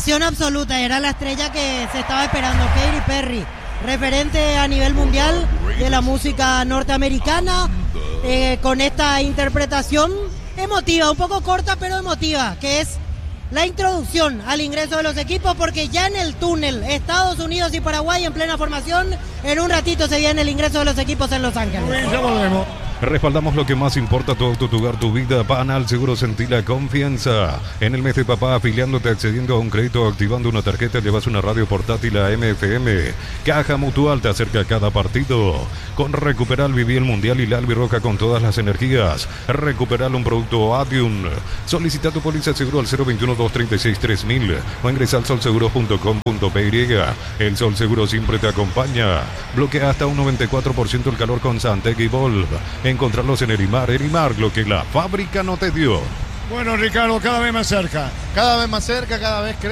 Revelación absoluta, era la estrella que se estaba esperando, Katy Perry, referente a nivel mundial de la música norteamericana, con esta interpretación emotiva, un poco corta pero emotiva, que es la introducción al ingreso de los equipos, porque ya en el túnel Estados Unidos y Paraguay en plena formación, en un ratito se viene el ingreso de los equipos en Los Ángeles. Ya volvemos. Respaldamos lo que más importa, tu auto, tu hogar, tu vida. Panal Seguro, sentí la confianza. En el mes de papá, afiliándote, accediendo a un crédito, activando una tarjeta, llevas una radio portátil a MFM. Caja Mutual te acerca a cada partido. Con Recuperal viví el Mundial y la albirroja con todas las energías. Recuperal, un producto Adium. Solicita tu póliza seguro al 021-236-3000 o ingresa al solseguro.com.py. El Sol Seguro siempre te acompaña. Bloquea hasta un 94% el calor con Santec y Volv. Encontrarlos en Erimar, lo que la fábrica no te dio. Bueno, Ricardo, cada vez más cerca. Cada vez más cerca, cada vez crece.